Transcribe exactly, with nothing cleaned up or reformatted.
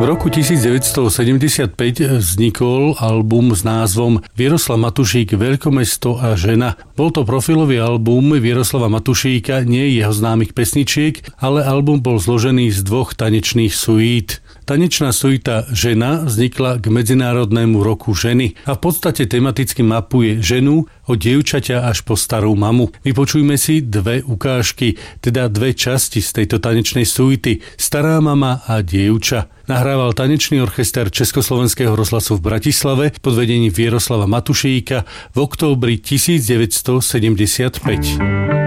V roku devätnásťsedemdesiatpäť vznikol album s názvom Vieroslav Matušík Veľkomesto a žena. Bol to profilový album Vieroslava Matušíka, nie jeho známych pesničiek, ale album bol zložený z dvoch tanečných suít. Tanečná suita Žena vznikla k Medzinárodnému roku ženy a v podstate tematicky mapuje ženu od dievčaťa až po starú mamu. Vypočujme si dve ukážky, teda dve časti z tejto tanečnej suity, Stará mama a dievča. Nahrával tanečný orchester Československého rozhlasu v Bratislave pod vedením Vieroslava Matušíka v októbri devätnásťsedemdesiatpäť.